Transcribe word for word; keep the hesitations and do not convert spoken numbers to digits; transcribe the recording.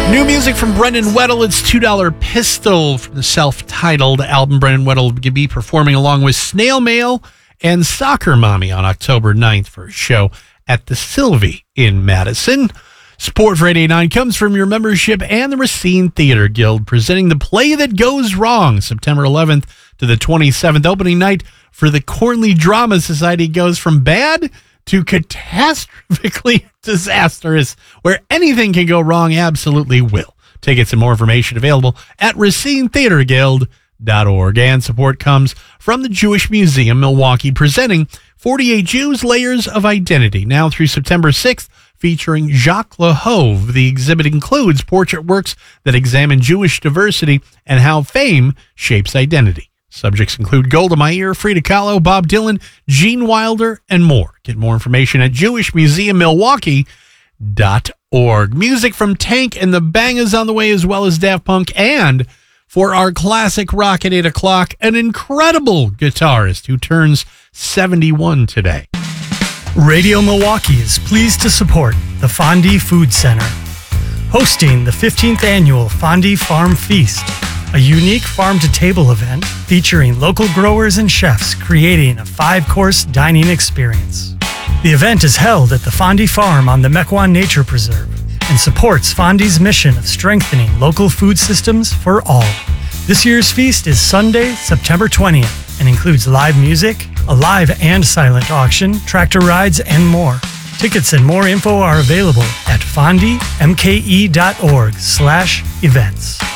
New music from Brendan Weddle. It's two dollar Pistol from the self-titled album. Brendan Weddle will be performing along with Snail Mail and Soccer Mommy on October ninth for a show at the Sylvie in Madison. Support for eight eighty-nine comes from your membership and the Racine Theater Guild, presenting The Play That Goes Wrong, September eleventh to the twenty-seventh. Opening night for the Cornley Drama Society goes from bad to catastrophically disastrous, where anything can go wrong absolutely will. Tickets and more information available at racine theater guild dot org. And support comes from the Jewish Museum Milwaukee, presenting forty-eight Jews, Layers of Identity, now through September sixth, featuring Jacques Lahove. The exhibit includes portrait works that examine Jewish diversity and how fame shapes identity. Subjects include Golda Meir, Frida Kahlo, Bob Dylan, Gene Wilder, and more. Get more information at jewish museum milwaukee dot org. Music from Tank and the Bangas on the way, as well as Daft Punk. And for our classic rock at eight o'clock, an incredible guitarist who turns seventy-one today. Radio Milwaukee is pleased to support the Fondie Food Center, hosting the fifteenth annual Fondie Farm Feast, a unique farm-to-table event featuring local growers and chefs creating a five-course dining experience. The event is held at the Fondie Farm on the Mequon Nature Preserve and supports Fondie's mission of strengthening local food systems for all. This year's feast is Sunday, September twentieth, and includes live music, a live and silent auction, tractor rides, and more. Tickets and more info are available at fondie m k e dot org slash events.